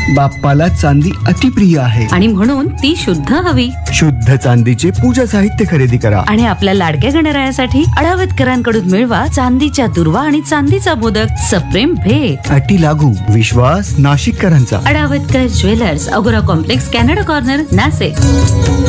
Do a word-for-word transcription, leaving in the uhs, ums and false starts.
बाप्पाला चांदी अतिप्रिय आहे आणि म्हणून ती शुद्ध हवी. शुद्ध चांदीचे पूजा साहित्य खरेदी करा आणि आपल्या लाडक्या गणरायासाठी अडावतकरांकडून मिळवा चांदीच्या दुर्वा आणि चांदीचा मोदक. सप्रेम भेट. अटी लागू. विश्वास नाशिककरांचा. अडावतकर ज्वेलर्स, अगोरा कॉम्प्लेक्स, कॅनडा कॉर्नर, नाशिक.